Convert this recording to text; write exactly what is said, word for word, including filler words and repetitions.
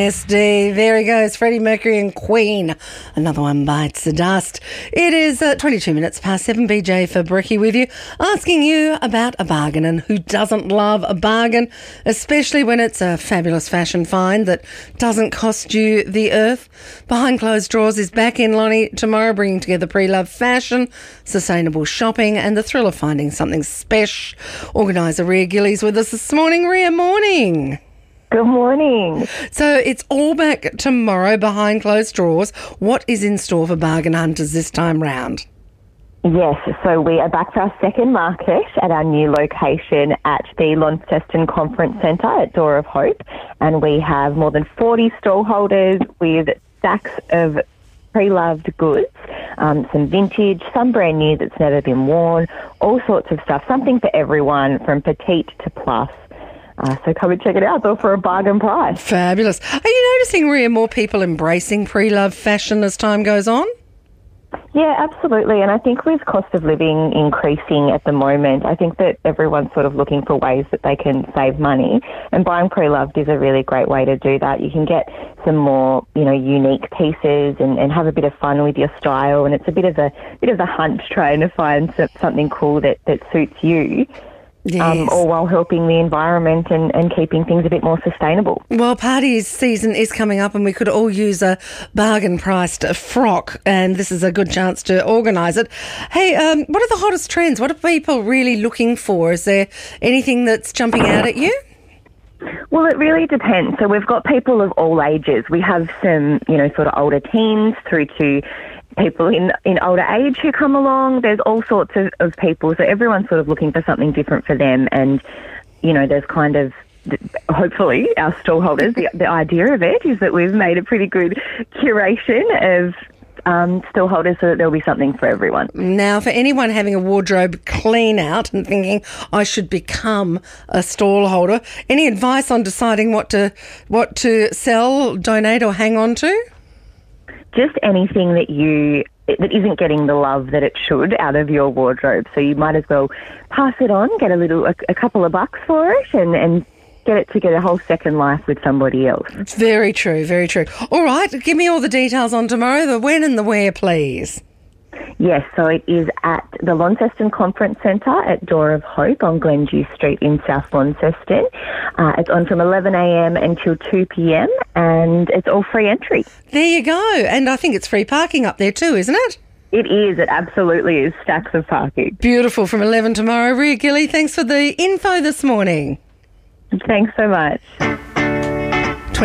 S D, there he goes, Freddie Mercury and Queen. Another one bites the dust. It is uh, twenty-two minutes past seven. B J for Bricky with you, asking you about a bargain, and who doesn't love a bargain, especially when it's a fabulous fashion find that doesn't cost you the earth. Behind Closed Drawers is back in, Lonnie, tomorrow, bringing together pre-loved fashion, sustainable shopping and the thrill of finding something special. Organiser Ria Gillies with us this morning. Ria, morning. Good morning. So it's all back tomorrow behind Closed Drawers. What is in store for bargain hunters this time round? Yes, so we are back for our second market at our new location at the Launceston Conference Centre at Door of Hope. And we have more than forty stall holders with stacks of pre-loved goods, um, some vintage, some brand new that's never been worn, all sorts of stuff, something for everyone from petite to plus. Uh, so come and check it out. It's all for a bargain price. Fabulous. Are you noticing, Ria, more people embracing pre-loved fashion as time goes on? Yeah, absolutely. And I think with cost of living increasing at the moment, I think that everyone's sort of looking for ways that they can save money. And buying pre-loved is a really great way to do that. You can get some more, you know, unique pieces and, and have a bit of fun with your style. And it's a bit of a bit of a hunt trying to find something cool that, that suits you. Yes. Um, all while helping the environment and, and keeping things a bit more sustainable. Well, party season is coming up and we could all use a bargain-priced frock, and this is a good chance to organise it. Hey, um, what are the hottest trends? What are people really looking for? Is there anything that's jumping out at you? Well, it really depends. So we've got people of all ages. We have some, you know, sort of older teens through to people in, in older age who come along. There's all sorts of, of people. So everyone's sort of looking for something different for them. And, you know, there's kind of, hopefully, our stallholders, the, the idea of it is that we've made a pretty good curation of um, stallholders so that there'll be something for everyone. Now, for anyone having a wardrobe clean out and thinking, I should become a stallholder, any advice on deciding what to what to sell, donate or hang on to? Just anything that you that isn't getting the love that it should out of your wardrobe. So you might as well pass it on, get a little a, a couple of bucks for it, and, and get it to get a whole second life with somebody else. Very true, very true. All right, give me all the details on tomorrow, the when and the where, please. Yes, so it is at the Launceston Conference Centre at Door of Hope on Glendew Street in South Launceston. Uh, it's on from eleven a.m. until two p.m. and it's all free entry. There you go. And I think it's free parking up there too, isn't it? It is. It absolutely is. Stacks of parking. Beautiful. From eleven tomorrow. Ria Gilly, thanks for the info this morning. Thanks so much.